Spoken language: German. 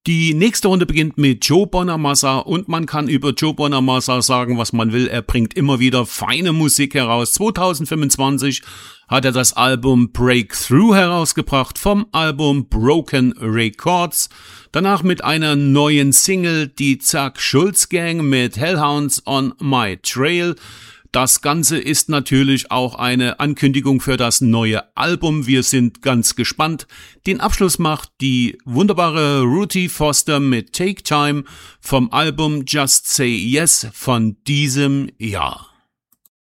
Die nächste Runde beginnt mit Joe Bonamassa und man kann über Joe Bonamassa sagen, was man will. Er bringt immer wieder feine Musik heraus. 2025 hat er das Album Breakthrough herausgebracht vom Album Broken Records. Danach mit einer neuen Single, die Zack Schulz Gang mit Hellhounds on My Trail. Das Ganze ist natürlich auch eine Ankündigung für das neue Album. Wir sind ganz gespannt. Den Abschluss macht die wunderbare Ruthie Foster mit Take Time vom Album Just Say Yes von diesem Jahr.